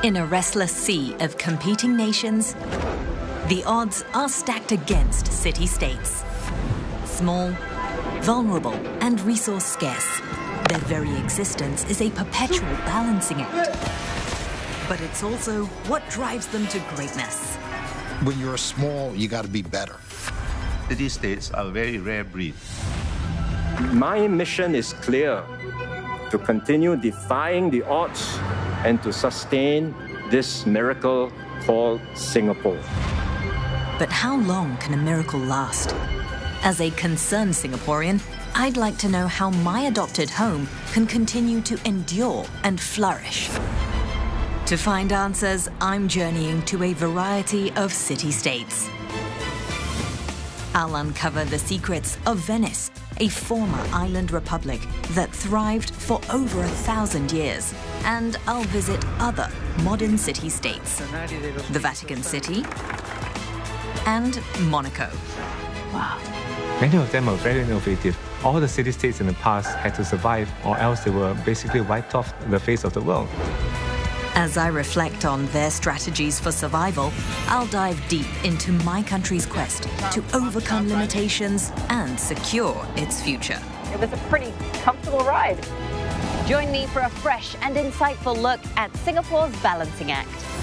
In a restless sea of competing nations, the odds are stacked against city-states. Small, vulnerable, and resource scarce, their very existence is a perpetual balancing act. But it's also what drives them to greatness. When you're small, you got to be better. City-states are a very rare breed. My mission is clear: to continue defying the odds and to sustain this miracle called Singapore. But how long can a miracle last? As a concerned Singaporean, I'd like to know how my adopted home can continue to endure and flourish. To find answers, I'm journeying to a variety of city-states. I'll uncover the secrets of Venice, a former island republic that thrived for over 1,000 years. And I'll visit other modern city-states, the Vatican City and Monaco. Wow. Many of them are very innovative. All the city-states in the past had to survive, or else they were basically wiped off the face of the world. As I reflect on their strategies for survival, I'll dive deep into my country's quest to overcome limitations and secure its future. It was a pretty comfortable ride. Join me for a fresh and insightful look at Singapore's balancing act.